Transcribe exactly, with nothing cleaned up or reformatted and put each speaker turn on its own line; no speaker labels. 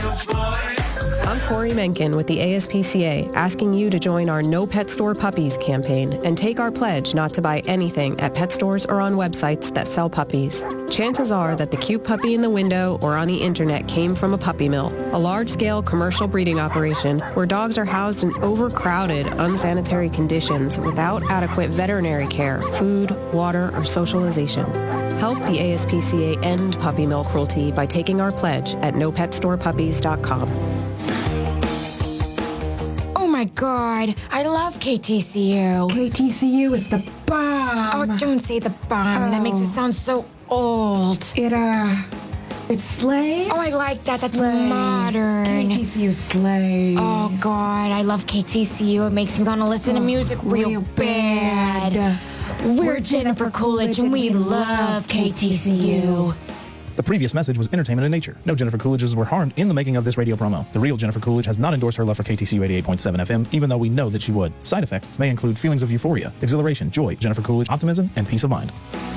I'm Corey Menken with the A S P C A, asking you to join our No Pet Store Puppies campaign and take our pledge not to buy anything at pet stores or on websites that sell puppies. Chances are that the cute puppy in the window or on the internet came from a puppy mill, a large-scale commercial breeding operation where dogs are housed in overcrowded, unsanitary conditions without adequate veterinary care, food, water, or socialization. Help the A S P C A end puppy mill cruelty by taking our pledge at no pet store puppies dot com.
Oh my God, I love K T C U.
K T C U is the bomb.
Oh, don't say the bomb.
Oh.
That makes it sound so old.
It, uh, it slays.
Oh, I like that. That's
slays.
modern.
K T C U slays.
Oh, God, I love K T C U. It makes me want to listen
oh,
to music real,
real
bad.
bad.
We're,
We're
Jennifer Coolidge, and we love K T C U.
The previous message was entertainment in nature. No Jennifer Coolidges were harmed in the making of this radio promo. The real Jennifer Coolidge has not endorsed her love for K T C U eighty-eight point seven F M, even though we know that she would. Side effects may include feelings of euphoria, exhilaration, joy, Jennifer Coolidge, optimism, and peace of mind.